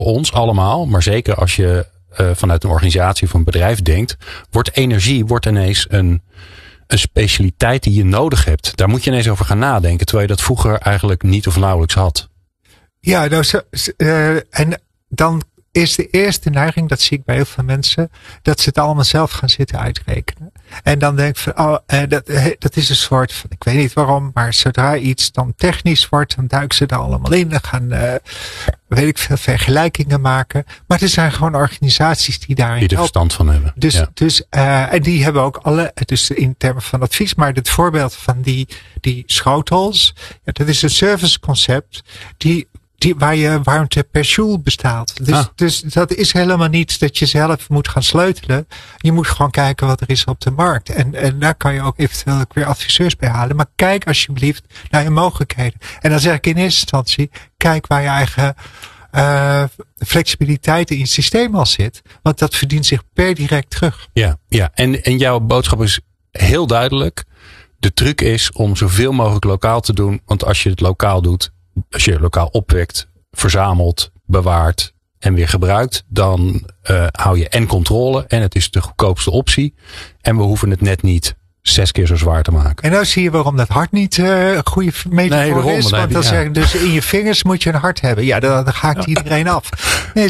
ons allemaal, maar zeker als je vanuit een organisatie of een bedrijf denkt, wordt energie ineens een specialiteit die je nodig hebt. Daar moet je ineens over gaan nadenken, terwijl je dat vroeger eigenlijk niet of nauwelijks had. Ja, en dan is de eerste neiging, dat zie ik bij heel veel mensen, dat ze het allemaal zelf gaan zitten uitrekenen. En dan denk ik van, dat is een soort van, ik weet niet waarom, maar zodra iets dan technisch wordt, dan duiken ze er allemaal in. Dan gaan, weet ik veel, vergelijkingen maken. Maar er zijn gewoon organisaties die daarin die er verstand van hebben. Dus, en die hebben ook dus in termen van advies, maar het voorbeeld van die schotels, ja, dat is een serviceconcept waar je warmte per joule bestaat. Dus dat is helemaal niet dat je zelf moet gaan sleutelen. Je moet gewoon kijken wat er is op de markt. En daar kan je ook eventueel ook weer adviseurs bij halen. Maar kijk alsjeblieft naar je mogelijkheden. En dan zeg ik in eerste instantie, kijk waar je eigen flexibiliteit in je systeem al zit. Want dat verdient zich per direct terug. Ja. En jouw boodschap is heel duidelijk. De truc is om zoveel mogelijk lokaal te doen. Want als je het lokaal doet, als je lokaal opwekt, verzamelt, bewaart en weer gebruikt, dan hou je en controle en het is de goedkoopste optie. En we hoeven het net niet 6 keer zo zwaar te maken. En nou zie je waarom dat hart niet een goede metafoor is. Want dan zeg ik, dus in je vingers moet je een hart hebben. Ja, dan haakt iedereen af. Nee,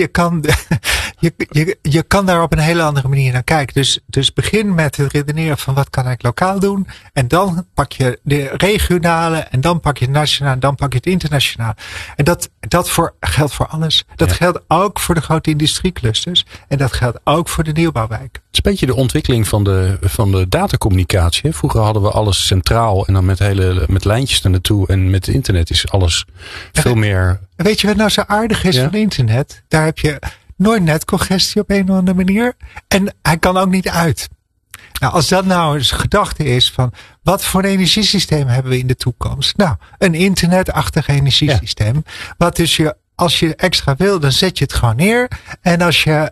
je kan daar op een hele andere manier naar kijken. Dus begin met het redeneren van wat kan ik lokaal doen. En dan pak je de regionale. En dan pak je het nationaal. En dan pak je het internationaal. En dat geldt voor alles. Dat geldt ook voor de grote industrieclusters. En dat geldt ook voor de nieuwbouwwijken. Het is een beetje de ontwikkeling van de datacommunicatie. Vroeger hadden we alles centraal en dan met lijntjes er naartoe. En met internet is alles veel meer. Weet je wat nou zo aardig is van internet? Daar heb je nooit netcongestie op een of andere manier. En hij kan ook niet uit. Nou, als dat nou eens gedachte is van wat voor een energiesysteem hebben we in de toekomst? Nou, een internetachtig energiesysteem. Ja. Wat dus als je extra wil, dan zet je het gewoon neer. En als je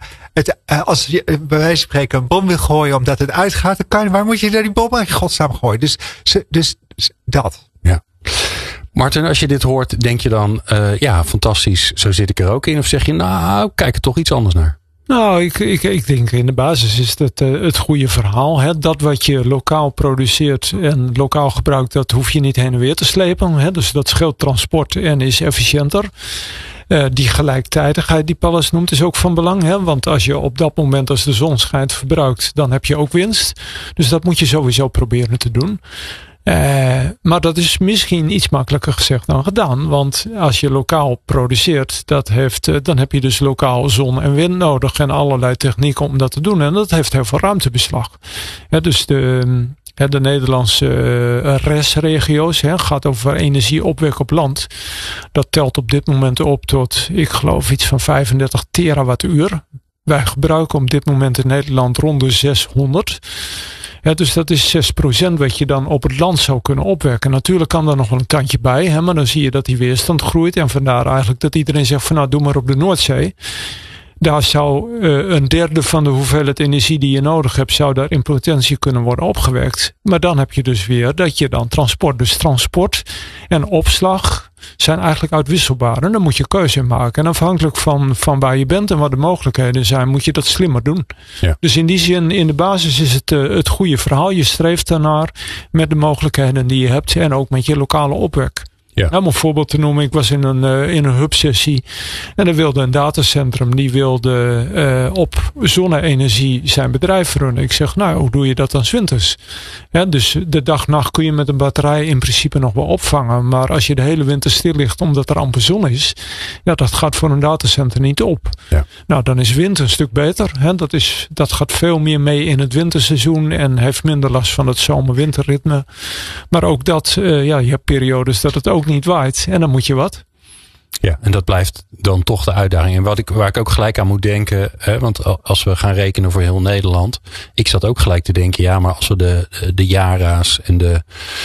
als je bij wijze van spreken een bom wil gooien omdat het uitgaat, dan waar moet je daar die bom in godsnaam gooien? Dus dat. Ja. Martin, als je dit hoort, denk je dan, fantastisch, zo zit ik er ook in? Of zeg je, nou, kijk er toch iets anders naar? Nou, ik denk in de basis is dat het goede verhaal. Hè? Dat wat je lokaal produceert en lokaal gebruikt, dat hoef je niet heen en weer te slepen. Hè? Dus dat scheelt transport en is efficiënter. Die gelijktijdigheid die Paulus noemt is ook van belang. Hè? Want als je op dat moment als de zon schijnt verbruikt, dan heb je ook winst. Dus dat moet je sowieso proberen te doen. Maar dat is misschien iets makkelijker gezegd dan gedaan. Want als je lokaal produceert, dan heb je dus lokaal zon en wind nodig. En allerlei technieken om dat te doen. En dat heeft heel veel ruimtebeslag. Dus de Nederlandse RES-regio's gaat over energieopwek op land. Dat telt op dit moment op tot, ik geloof, iets van 35 terawattuur. Wij gebruiken op dit moment in Nederland rond de 600. Ja, dus dat is 6% wat je dan op het land zou kunnen opwekken. Natuurlijk kan daar nog wel een tandje bij, maar dan zie je dat die weerstand groeit. En vandaar eigenlijk dat iedereen zegt van nou, doe maar op de Noordzee. Daar zou een derde van de hoeveelheid energie die je nodig hebt, zou daar in potentie kunnen worden opgewekt. Maar dan heb je dus weer dat je dan transport en opslag zijn eigenlijk uitwisselbaar. En dan moet je keuze in maken. En afhankelijk van waar je bent en wat de mogelijkheden zijn, moet je dat slimmer doen. Ja. Dus in die zin, in de basis is het goede verhaal. Je streeft daarnaar met de mogelijkheden die je hebt en ook met je lokale opwek. Ja. Om een voorbeeld te noemen, ik was in een hubsessie en er wilde een datacentrum, die wilde op zonne-energie zijn bedrijf runnen. Ik zeg, nou, hoe doe je dat dan 's winters? Ja, dus de dag-nacht kun je met een batterij in principe nog wel opvangen, maar als je de hele winter stil ligt omdat er amper zon is, ja, dat gaat voor een datacenter niet op. Ja. Nou, dan is winter een stuk beter. Hè? Dat gaat veel meer mee in het winterseizoen en heeft minder last van het zomer-winterritme. Maar ook dat, je hebt periodes dat het ook niet waait. En dan moet je wat. Ja, en dat blijft dan toch de uitdaging. En waar ik ook gelijk aan moet denken, want als we gaan rekenen voor heel Nederland, ik zat ook gelijk te denken, ja, maar als we de Yara's en de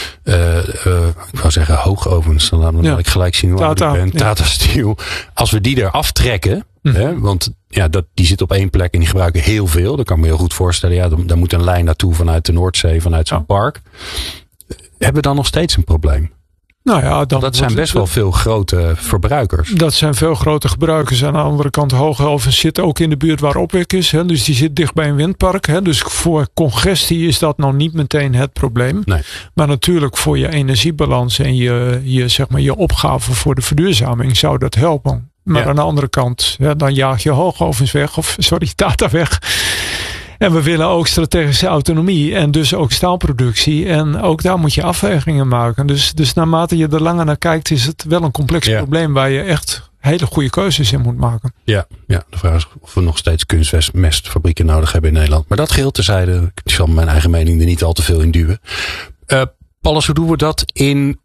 ik wou zeggen hoogovens, dan laat ik gelijk zien hoe oud ik ben, Tata Steel, als we die eraf trekken, want ja, die zit op één plek en die gebruiken heel veel. Dat kan ik me heel goed voorstellen. Ja, daar moet een lijn naartoe vanuit de Noordzee, vanuit zo'n park. Hebben we dan nog steeds een probleem? Nou ja, dat zijn best wel veel grote verbruikers. Dat zijn veel grote gebruikers. Aan de andere kant, Hoogovens zit ook in de buurt waar Opwek is. Hè, dus die zit dicht bij een windpark. Hè, dus voor congestie is dat nou niet meteen het probleem. Nee. Maar natuurlijk voor je energiebalans en je opgave voor de verduurzaming zou dat helpen. Maar aan de andere kant, dan jaag je Hoogovens weg. Tata weg. En we willen ook strategische autonomie en dus ook staalproductie. En ook daar moet je afwegingen maken. Dus naarmate je er langer naar kijkt, is het wel een complex probleem waar je echt hele goede keuzes in moet maken. Ja, de vraag is of we nog steeds kunstmestfabrieken nodig hebben in Nederland. Maar dat geheel terzijde, ik zal mijn eigen mening er niet al te veel in duwen. Paulus, hoe doen we dat in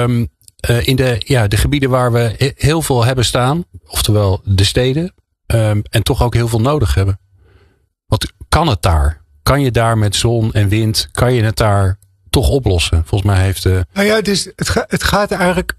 de gebieden waar we heel veel hebben staan, oftewel de steden, en toch ook heel veel nodig hebben? Want kan het daar? Kan je daar met zon en wind, kan je het daar toch oplossen? Volgens mij heeft dus het gaat eigenlijk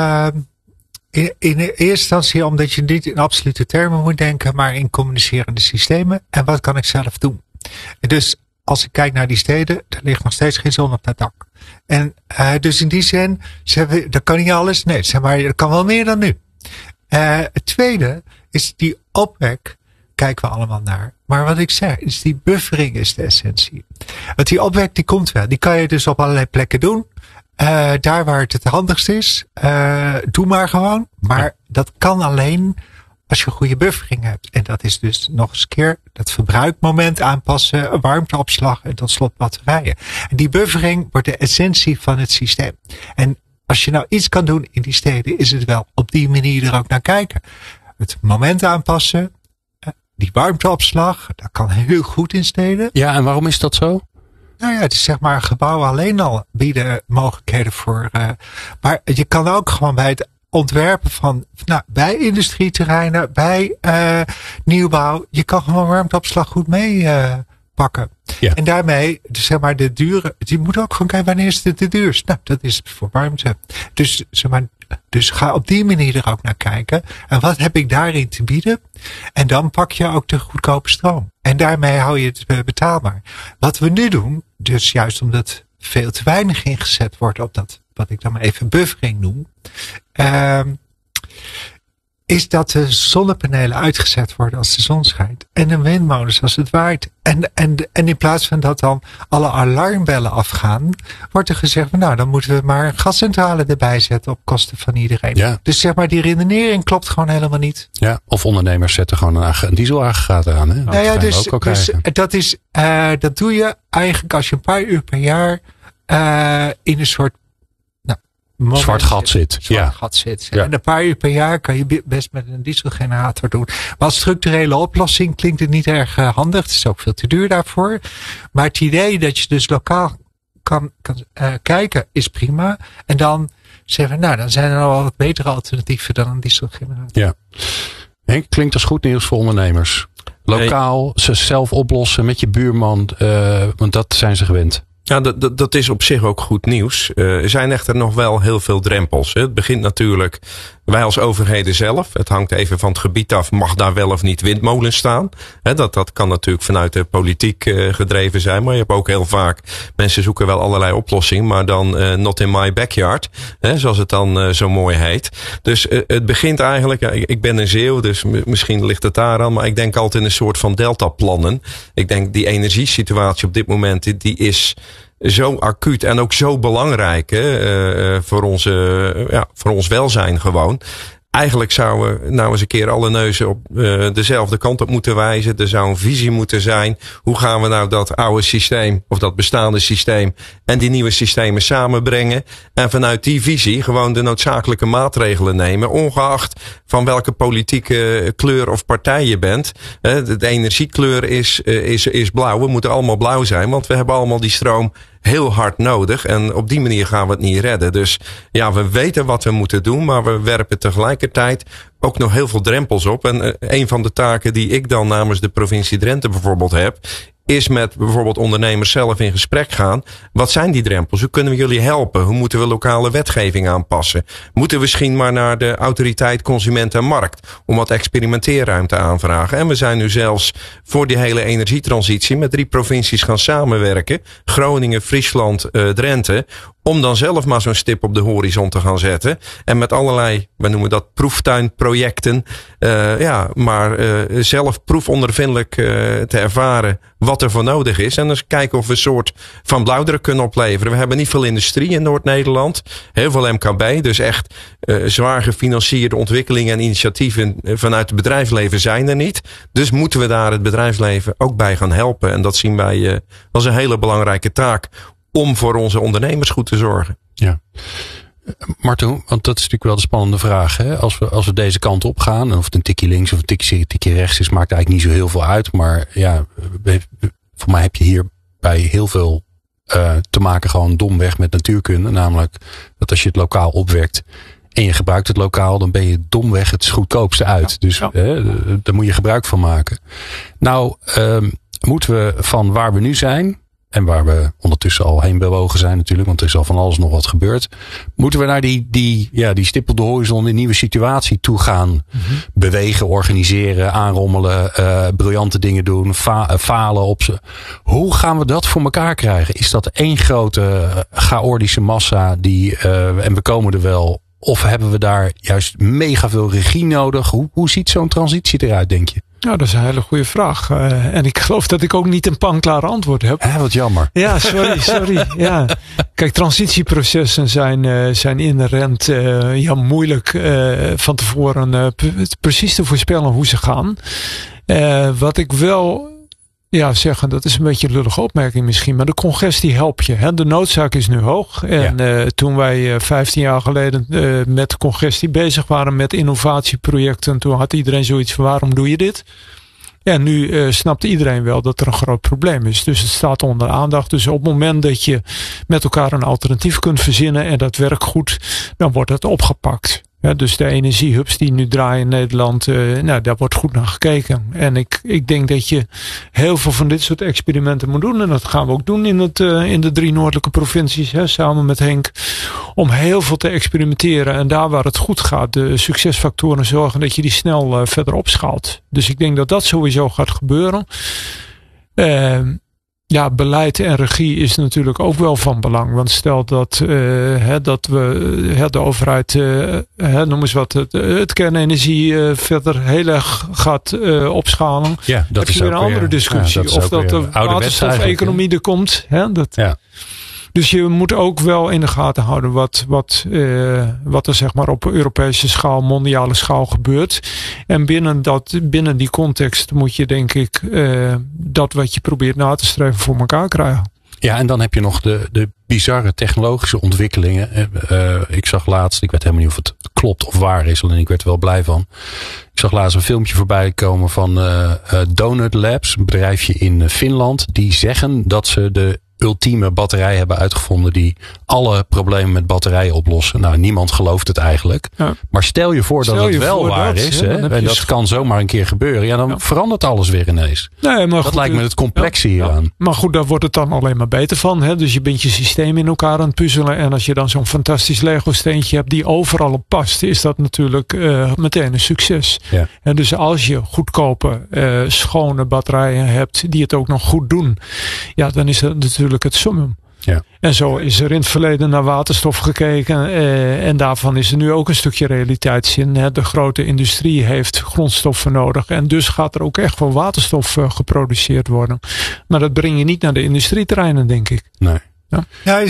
in eerste instantie om dat je niet in absolute termen moet denken, maar in communicerende systemen. En wat kan ik zelf doen? Dus als ik kijk naar die steden, er ligt nog steeds geen zon op dat dak. En dus in die zin, dat kan niet alles. Nee, zeg maar, dat kan wel meer dan nu. Het tweede is die opwek. Kijken we allemaal naar. Maar wat ik zeg, is die buffering is de essentie. Want die opwek, die komt wel. Die kan je dus op allerlei plekken doen. Daar waar het handigst is. Doe maar gewoon. Maar dat kan alleen als je een goede buffering hebt. En dat is dus nog eens een keer dat verbruikmoment aanpassen. Warmteopslag en tot slot batterijen. En die buffering wordt de essentie van het systeem. En als je nou iets kan doen in die steden, is het wel op die manier er ook naar kijken. Het moment aanpassen. Die warmteopslag, dat kan heel goed in steden. Ja, en waarom is dat zo? Nou ja, het is zeg maar gebouwen alleen al bieden mogelijkheden voor. Maar je kan ook gewoon bij het ontwerpen van, bij industrieterreinen, bij nieuwbouw, je kan gewoon warmteopslag goed meepakken. En daarmee, dus zeg maar de dure, je moet ook gewoon kijken wanneer is het de duurst. Nou, dat is voor warmte. Dus zeg maar, dus ga op die manier er ook naar kijken. En wat heb ik daarin te bieden? En dan pak je ook de goedkope stroom. En daarmee hou je het betaalbaar. Wat we nu doen, dus juist omdat veel te weinig ingezet wordt op dat, wat ik dan maar even buffering noem, is dat de zonnepanelen uitgezet worden als de zon schijnt. En de windmolens als het waait. En in plaats van dat dan alle alarmbellen afgaan, wordt er gezegd, dan moeten we maar een gascentrale erbij zetten op kosten van iedereen. Ja. Dus zeg maar, die redenering klopt gewoon helemaal niet. Ja, of ondernemers zetten gewoon een dieselaggregaat aan. Hè? Nou ja, dus dat doe je eigenlijk als je een paar uur per jaar in een soort zwart gat zit. Gat zit. Ja. En een paar uur per jaar kan je best met een dieselgenerator doen. Maar als structurele oplossing klinkt het niet erg handig. Het is ook veel te duur daarvoor. Maar het idee dat je dus lokaal kan kijken is prima. En dan zeggen we, dan zijn er al wat betere alternatieven dan een dieselgenerator. Ja. Henk, klinkt als goed nieuws voor ondernemers. Lokaal, ze zelf oplossen met je buurman. Want dat zijn ze gewend. Ja, dat is op zich ook goed nieuws. Er zijn echter nog wel heel veel drempels. Het begint natuurlijk, wij als overheden zelf. Het hangt even van het gebied af. Mag daar wel of niet windmolens staan? Dat kan natuurlijk vanuit de politiek gedreven zijn. Maar je hebt ook heel vaak, mensen zoeken wel allerlei oplossingen. Maar dan not in my backyard. Zoals het dan zo mooi heet. Dus het begint eigenlijk, ik ben een Zeeuw. Dus misschien ligt het daar aan. Maar ik denk altijd in een soort van deltaplannen. Ik denk die energiesituatie op dit moment, die is zo acuut en ook zo belangrijk voor ons welzijn gewoon. Eigenlijk zouden we nou eens een keer alle neuzen op dezelfde kant op moeten wijzen. Er zou een visie moeten zijn. Hoe gaan we nou dat oude systeem of dat bestaande systeem en die nieuwe systemen samenbrengen? En vanuit die visie gewoon de noodzakelijke maatregelen nemen. Ongeacht van welke politieke kleur of partij je bent. De energiekleur is blauw. We moeten allemaal blauw zijn, want we hebben allemaal die stroom heel hard nodig. En op die manier gaan we het niet redden. Dus ja, we weten wat we moeten doen, maar we werpen tegelijkertijd ook nog heel veel drempels op. En een van de taken die ik dan namens de provincie Drenthe bijvoorbeeld heb, is met bijvoorbeeld ondernemers zelf in gesprek gaan. Wat zijn die drempels? Hoe kunnen we jullie helpen? Hoe moeten we lokale wetgeving aanpassen? Moeten we misschien maar naar de autoriteit Consument en Markt om wat experimenteerruimte aanvragen? En we zijn nu zelfs voor die hele energietransitie met 3 provincies gaan samenwerken. Groningen, Friesland, Drenthe. Om dan zelf maar zo'n stip op de horizon te gaan zetten. En met allerlei, we noemen dat proeftuinprojecten. Zelf proefondervindelijk te ervaren wat er voor nodig is. En dan kijken of we een soort van blauwdruk kunnen opleveren. We hebben niet veel industrie in Noord-Nederland. Heel veel MKB. Dus echt zwaar gefinancierde ontwikkelingen en initiatieven vanuit het bedrijfsleven zijn er niet. Dus moeten we daar het bedrijfsleven ook bij gaan helpen. En dat zien wij als een hele belangrijke taak. Om voor onze ondernemers goed te zorgen. Ja. Marten, want dat is natuurlijk wel de spannende vraag. Hè? Als we deze kant op gaan, of het een tikje links of een tikje rechts is, maakt eigenlijk niet zo heel veel uit. Maar ja, voor mij heb je hier bij heel veel te maken gewoon domweg met natuurkunde. Namelijk dat als je het lokaal opwekt en je gebruikt het lokaal, dan ben je domweg het goedkoopste uit. Ja, dus daar moet je gebruik van maken. Nou, moeten we van waar we nu zijn, en waar we ondertussen al heen bewogen zijn natuurlijk, want er is al van alles nog wat gebeurd. Moeten we naar die stip op de horizon, die nieuwe situatie toe gaan bewegen, organiseren, aanrommelen, briljante dingen doen, falen op ze. Hoe gaan we dat voor elkaar krijgen? Is dat één grote chaotische massa en we komen er wel? Of hebben we daar juist mega veel regie nodig? Hoe ziet zo'n transitie eruit, denk je? Nou, dat is een hele goede vraag. En ik geloof dat ik ook niet een panklaar antwoord heb. Wat jammer. Ja, sorry. Ja. Kijk, transitieprocessen zijn inherent moeilijk van tevoren precies te voorspellen hoe ze gaan. Wat ik wel zeggen, dat is een beetje een lullige opmerking misschien, maar de congestie helpt je. Hè? De noodzaak is nu hoog. En toen wij 15 jaar geleden met congestie bezig waren, met innovatieprojecten, toen had iedereen zoiets van: waarom doe je dit? En nu snapt iedereen wel dat er een groot probleem is. Dus het staat onder aandacht. Dus op het moment dat je met elkaar een alternatief kunt verzinnen en dat werkt goed, dan wordt het opgepakt. Ja, dus de energiehubs die nu draaien in Nederland, daar wordt goed naar gekeken. En ik denk dat je heel veel van dit soort experimenten moet doen. En dat gaan we ook doen in de 3 noordelijke provincies, samen met Henk. Om heel veel te experimenteren. En daar waar het goed gaat, de succesfactoren zorgen dat je die snel verder opschaalt. Dus ik denk dat dat sowieso gaat gebeuren. Beleid en regie is natuurlijk ook wel van belang. Want stel dat de overheid, noem eens wat, het kernenergie verder heel erg gaat opschalen. Ja, dat is weer een andere discussie. Of dat de waterstofeconomie er komt. Dus je moet ook wel in de gaten houden wat er zeg maar op Europese schaal, mondiale schaal gebeurt. En binnen die context moet je denk ik dat wat je probeert na te streven voor elkaar krijgen. Ja, en dan heb je nog de bizarre technologische ontwikkelingen. Ik zag laatst, ik weet helemaal niet of het klopt of waar is, alleen ik werd er wel blij van. Ik zag laatst een filmpje voorbij komen van Donut Labs, een bedrijfje in Finland. Die zeggen dat ze de ultieme batterij hebben uitgevonden die alle problemen met batterijen oplossen. Nou, niemand gelooft het eigenlijk. Ja. Maar stel je voor dat het wel waar is. En dat kan zomaar een keer gebeuren. Ja, dan verandert alles weer ineens. Nee, maar dat lijkt me het complexe hieraan. Ja. Maar goed, daar wordt het dan alleen maar beter van. Hè? Dus je bent je systeem in elkaar aan het puzzelen. En als je dan zo'n fantastisch Lego steentje hebt die overal op past, is dat natuurlijk meteen een succes. Ja. En dus als je goedkope, schone batterijen hebt die het ook nog goed doen, ja, dan is dat natuurlijk het summum. Ja. En zo is er in het verleden naar waterstof gekeken. En daarvan is er nu ook een stukje realiteitszin. De grote industrie heeft grondstoffen nodig. En dus gaat er ook echt wel waterstof geproduceerd worden. Maar dat breng je niet naar de industrieterreinen, denk ik. Nee. Ja,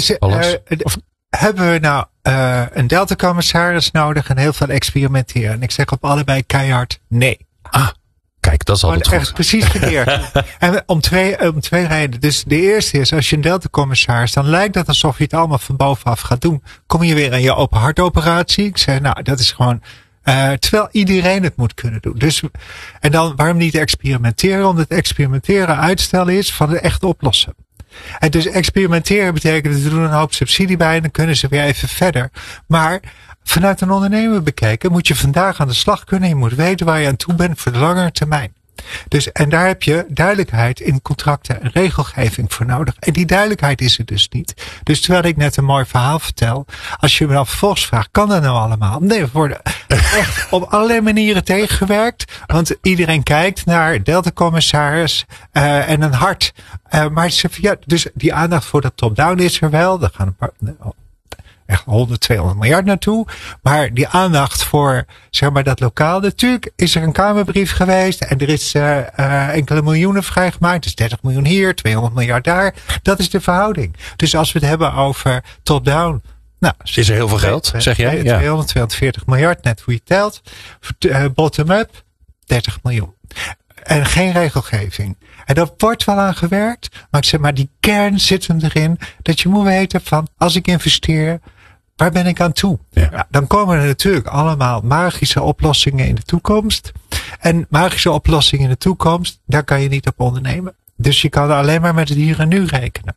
hebben we nou een Delta-commissaris nodig en heel veel experimenteren? En ik zeg op allebei keihard nee. Kijk, dat is altijd goed. Echt precies verkeerd. En om twee redenen. Dus de eerste is, als je een Delta-commissaris, dan lijkt dat alsof je het allemaal van bovenaf gaat doen. Kom je weer aan je open hartoperatie. Ik zeg, nou, dat is gewoon, terwijl iedereen het moet kunnen doen. Dus, en dan, waarom niet experimenteren? Omdat experimenteren uitstellen is van het echt oplossen. En dus experimenteren betekent, we doen een hoop subsidie bij en dan kunnen ze weer even verder. Maar vanuit een ondernemer bekeken moet je vandaag aan de slag kunnen. Je moet weten waar je aan toe bent voor de langere termijn. Dus, en daar heb je duidelijkheid in contracten en regelgeving voor nodig. En die duidelijkheid is er dus niet. Dus terwijl ik net een mooi verhaal vertel, als je me dan vervolgens vraagt, kan dat nou allemaal? Nee, we worden echt op allerlei manieren tegengewerkt. Want iedereen kijkt naar Delta-commissaris en een hart. Maar ja, dus die aandacht voor dat top-down is er wel. Er gaan een paar... echt 100, 200 miljard naartoe. Maar die aandacht voor, zeg maar, dat lokaal. Natuurlijk is er een Kamerbrief geweest. En er is enkele miljoenen vrijgemaakt. Dus 30 miljoen hier, 200 miljard daar. Dat is de verhouding. Dus als we het hebben over top-down. Nou, is er heel veel geld, zeg jij? 200, 240 miljard, net hoe je telt. Bottom-up, 30 miljoen. En geen regelgeving. En daar wordt wel aan gewerkt. Maar ik zeg maar, die kern zit hem erin. Dat je moet weten van, als ik investeer, waar ben ik aan toe? Ja. Ja, dan komen er natuurlijk allemaal magische oplossingen in de toekomst. En magische oplossingen in de toekomst, daar kan je niet op ondernemen. Dus je kan alleen maar met het hier en nu rekenen.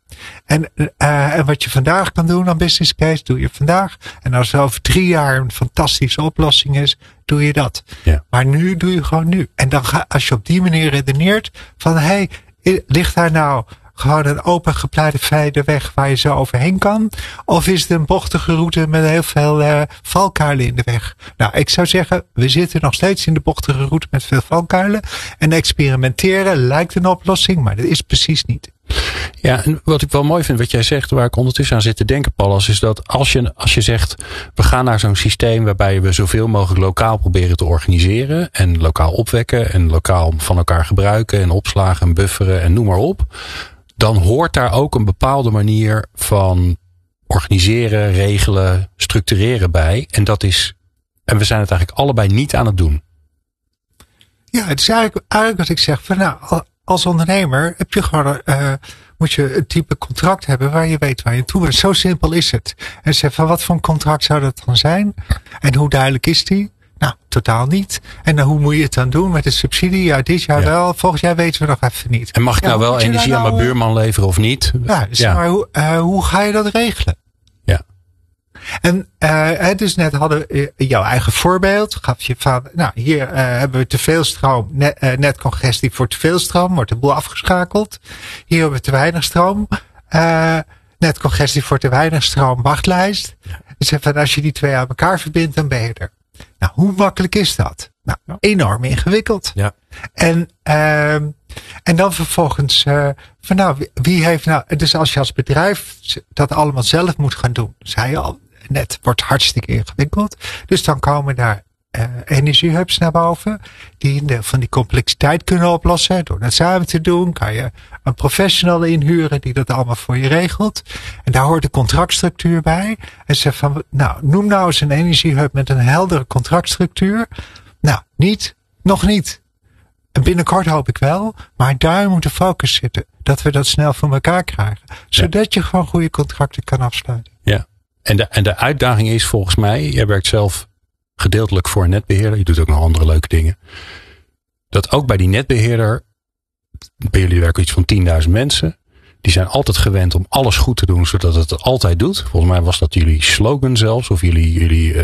En wat je vandaag kan doen aan business case, doe je vandaag. En als er over 3 jaar een fantastische oplossing is, doe je dat. Ja. Maar nu doe je gewoon nu. En dan als je op die manier redeneert van, hey, ligt daar nou gewoon een open gepleide weg waar je zo overheen kan? Of is het een bochtige route met heel veel valkuilen in de weg? Nou, ik zou zeggen, we zitten nog steeds in de bochtige route met veel valkuilen. En experimenteren lijkt een oplossing, maar dat is precies niet. Ja, en wat ik wel mooi vind wat jij zegt, waar ik ondertussen aan zit te denken, Pallas, is dat als je zegt, we gaan naar zo'n systeem waarbij we zoveel mogelijk lokaal proberen te organiseren en lokaal opwekken en lokaal van elkaar gebruiken en opslagen en bufferen en noem maar op, dan hoort daar ook een bepaalde manier van organiseren, regelen, structureren bij. En we zijn het eigenlijk allebei niet aan het doen. Ja, het is eigenlijk wat ik zeg. Van, nou, als ondernemer heb je gewoon, moet je een type contract hebben waar je weet waar je toe bent. Zo simpel is het. En zeg van, wat voor een contract zou dat dan zijn? En hoe duidelijk is die? Nou, totaal niet. En hoe moet je het dan doen met de subsidie? Ja, dit jaar wel. Volgend jaar weten we nog even niet. En mag ik nou wel energie aan mijn buurman leveren of niet? Ja, dus maar hoe ga je dat regelen? Ja. En dus net hadden we jouw eigen voorbeeld. Gaf je van, nou, hier hebben we te veel stroom, netcongestie voor te veel stroom, wordt de boel afgeschakeld. Hier hebben we te weinig stroom, netcongestie voor te weinig stroom, wachtlijst. Dus van, als je die twee aan elkaar verbindt, dan ben je er. Nou, hoe makkelijk is dat? Nou, enorm ingewikkeld. Ja. En dan vervolgens, van nou, wie heeft nou, dus als je als bedrijf dat allemaal zelf moet gaan doen, zei je al net, wordt hartstikke ingewikkeld. Dus dan komen daar energiehubs naar boven, die een deel van die complexiteit kunnen oplossen. Door dat samen te doen, kan je een professional inhuren die dat allemaal voor je regelt. En daar hoort de contractstructuur bij. En zegt van, nou, noem nou eens een energiehub met een heldere contractstructuur. Nou, nog niet. En binnenkort hoop ik wel, maar daar moet de focus zitten. Dat we dat snel voor elkaar krijgen. Zodat je gewoon goede contracten kan afsluiten. Ja. En de uitdaging is volgens mij, jij werkt zelf gedeeltelijk voor een netbeheerder. Je doet ook nog andere leuke dingen. Dat ook bij die netbeheerder, bij jullie werken iets van 10.000 mensen. Die zijn altijd gewend om alles goed te doen, zodat het altijd doet. Volgens mij was dat jullie slogan zelfs. Of jullie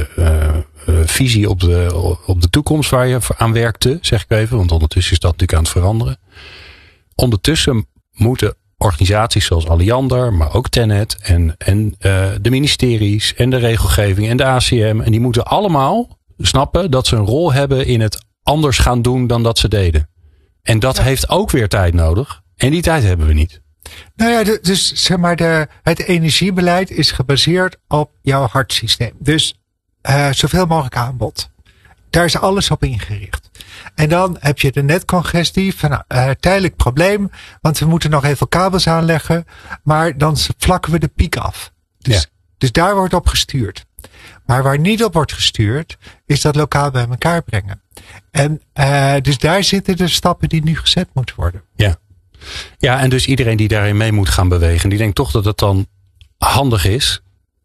visie op de toekomst waar je aan werkte, zeg ik even. Want ondertussen is dat natuurlijk aan het veranderen. Ondertussen moeten organisaties zoals Alliander, maar ook Tennet en de ministeries en de regelgeving en de ACM. En die moeten allemaal snappen dat ze een rol hebben in het anders gaan doen dan dat ze deden. En dat heeft ook weer tijd nodig. En die tijd hebben we niet. Nou ja, dus zeg maar, het energiebeleid is gebaseerd op jouw hartsysteem. Dus zoveel mogelijk aanbod. Daar is alles op ingericht. En dan heb je de netcongestie van tijdelijk probleem, want we moeten nog even kabels aanleggen, maar dan vlakken we de piek af. Dus daar wordt op gestuurd. Maar waar niet op wordt gestuurd, is dat lokaal bij elkaar brengen. En dus daar zitten de stappen die nu gezet moeten worden. Ja, en dus iedereen die daarin mee moet gaan bewegen, die denkt toch dat het dan handig is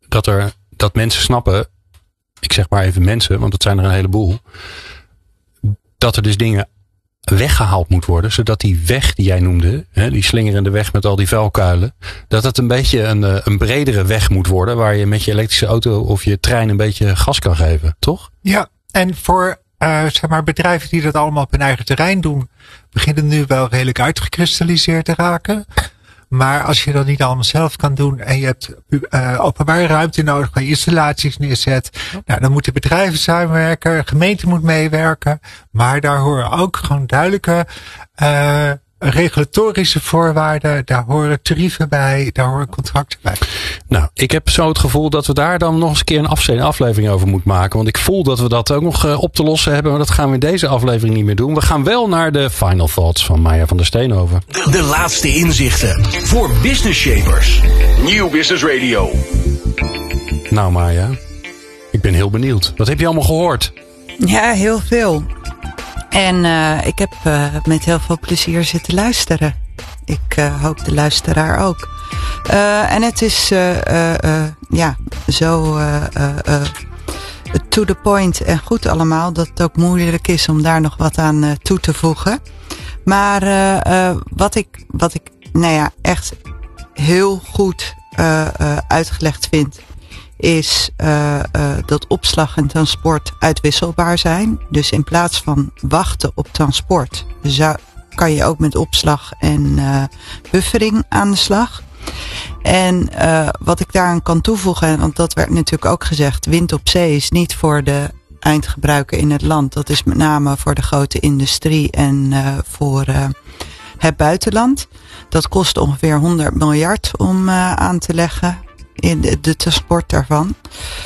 dat mensen snappen, ik zeg maar even mensen, want het zijn er een heleboel, dat er dus dingen weggehaald moet worden, zodat die weg die jij noemde, die slingerende weg met al die vuilkuilen, dat het een beetje een bredere weg moet worden, waar je met je elektrische auto of je trein een beetje gas kan geven, toch? Ja, en voor zeg maar bedrijven die dat allemaal op hun eigen terrein doen, beginnen nu wel redelijk uitgekristalliseerd te raken. Maar als je dat niet allemaal zelf kan doen en je hebt openbare ruimte nodig waar je installaties neerzet, nou, dan moeten bedrijven samenwerken, de gemeente moet meewerken, maar daar horen ook gewoon duidelijke regulatorische voorwaarden, daar horen tarieven bij, daar horen contracten bij. Nou, ik heb zo het gevoel dat we daar dan nog eens een keer een aflevering over moeten maken. Want ik voel dat we dat ook nog op te lossen hebben. Maar dat gaan we in deze aflevering niet meer doen. We gaan wel naar de final thoughts van Maya van der Steenhoven. De laatste inzichten voor business shapers. Nieuw Business Radio. Nou Maya, ik ben heel benieuwd. Wat heb je allemaal gehoord? Ja, heel veel. En ik heb met heel veel plezier zitten luisteren. Ik hoop de luisteraar ook. En het is zo to the point en goed allemaal, dat het ook moeilijk is om daar nog wat aan toe te voegen. Maar wat ik echt heel goed uitgelegd vind, is dat opslag en transport uitwisselbaar zijn. Dus in plaats van wachten op transport, kan je ook met opslag en buffering aan de slag. En wat ik daaraan kan toevoegen, want dat werd natuurlijk ook gezegd, wind op zee is niet voor de eindgebruiker in het land. Dat is met name voor de grote industrie en voor het buitenland. Dat kost ongeveer 100 miljard om aan te leggen in de transport daarvan.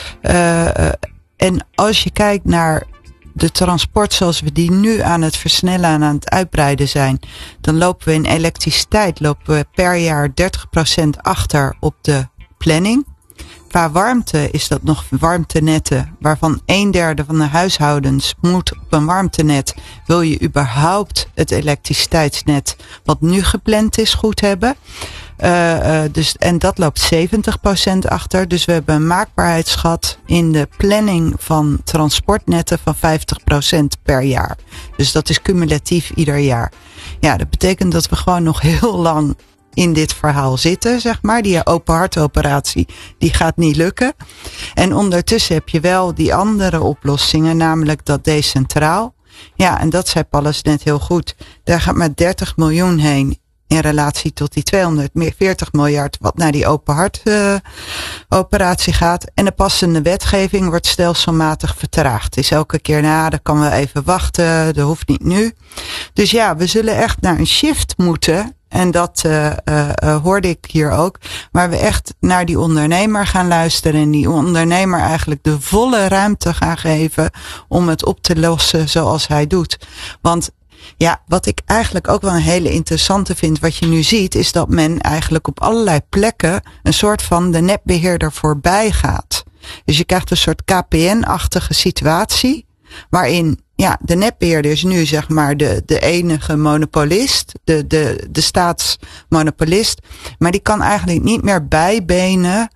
En als je kijkt naar de transport zoals we die nu aan het versnellen en aan het uitbreiden zijn, dan lopen we in elektriciteit per jaar 30% achter op de planning. Qua warmte is dat nog warmtenetten, waarvan 1/3 van de huishoudens moet op een warmtenet. Wil je überhaupt het elektriciteitsnet wat nu gepland is goed hebben? En dat loopt 70% achter. Dus we hebben een maakbaarheidsgat in de planning van transportnetten van 50% per jaar. Dus dat is cumulatief ieder jaar. Ja, dat betekent dat we gewoon nog heel lang in dit verhaal zitten, zeg maar. Die open hartoperatie, die gaat niet lukken. En ondertussen heb je wel die andere oplossingen, namelijk dat decentraal. Ja, en dat zei Pallas net heel goed. Daar gaat maar 30 miljoen heen in relatie tot die 240 miljard wat naar die open hartoperatie gaat. En de passende wetgeving wordt stelselmatig vertraagd. Dus elke keer, dat kan wel even wachten, dat hoeft niet nu. Dus ja, we zullen echt naar een shift moeten. En dat hoorde ik hier ook. Waar we echt naar die ondernemer gaan luisteren. En die ondernemer eigenlijk de volle ruimte gaan geven om het op te lossen zoals hij doet. Want ja, wat ik eigenlijk ook wel een hele interessante vind, wat je nu ziet, is dat men eigenlijk op allerlei plekken een soort van de netbeheerder voorbij gaat. Dus je krijgt een soort KPN-achtige situatie, waarin de netbeheerder is nu zeg maar de enige monopolist, de staatsmonopolist, maar die kan eigenlijk niet meer bijbenen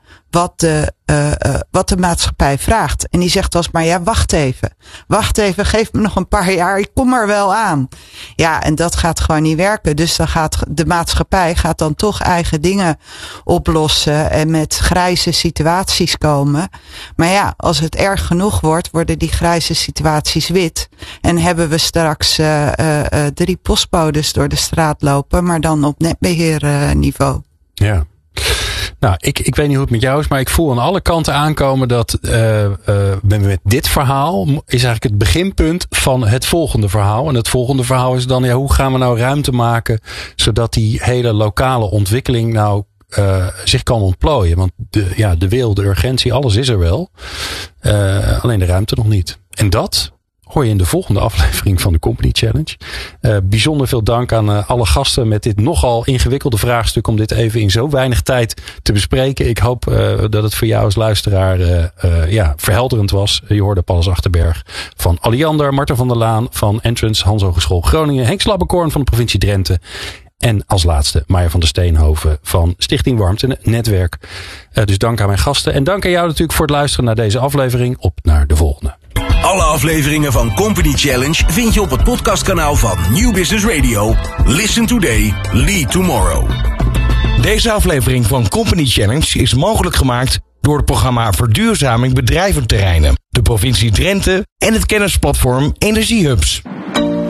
wat de maatschappij vraagt. En die zegt alsmaar, wacht even, geef me nog een paar jaar, ik kom er wel aan. Ja, en dat gaat gewoon niet werken. Dus dan gaat de maatschappij dan toch eigen dingen oplossen en met grijze situaties komen. Maar ja, als het erg genoeg wordt, worden die grijze situaties wit. En hebben we straks 3 postbodes door de straat lopen, maar dan op netbeheerniveau. Ja. Nou, ik weet niet hoe het met jou is, maar ik voel aan alle kanten aankomen dat met dit verhaal is eigenlijk het beginpunt van het volgende verhaal. En het volgende verhaal is dan, hoe gaan we nou ruimte maken zodat die hele lokale ontwikkeling nou zich kan ontplooien. Want de wil, de urgentie, alles is er wel. Alleen de ruimte nog niet. En dat hoor je in de volgende aflevering van de Company Challenge. Bijzonder veel dank aan alle gasten met dit nogal ingewikkelde vraagstuk om dit even in zo weinig tijd te bespreken. Ik hoop dat het voor jou als luisteraar verhelderend was. Je hoorde Pallas Achterberg van Alliander, Marten van der Laan van Entrance, Hans Hogeschool Groningen, Henk Slabbekorn van de provincie Drenthe. En als laatste Maya van der Steenhoven van Stichting Warmte Netwerk. Dus dank aan mijn gasten. En dank aan jou natuurlijk voor het luisteren naar deze aflevering. Op naar de volgende. Alle afleveringen van Company Challenge vind je op het podcastkanaal van Nieuw Business Radio. Listen today, lead tomorrow. Deze aflevering van Company Challenge is mogelijk gemaakt door het programma Verduurzaming Bedrijventerreinen, de provincie Drenthe en het kennisplatform Energiehubs.